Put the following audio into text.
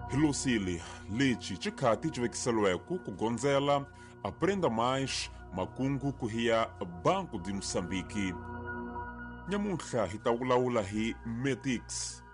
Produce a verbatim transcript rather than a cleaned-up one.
Hilusili, leci cikati civekiselweku kugonzela aprenda mais makungu kuhiya Banco de Moçambique. Nyamuntla hitawulaula hi Metix,